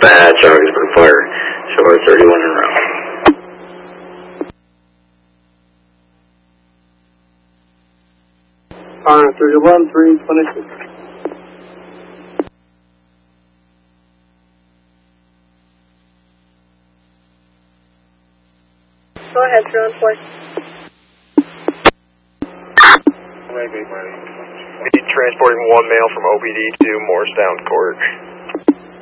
dispatch, Augsburg Fire, Shore 31 en route. 31, 326. Go ahead, 314. We need transporting one male from OPD to Morristown Court.